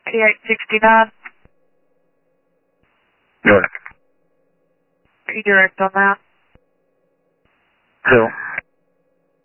8869. York. Are you direct on that? Who?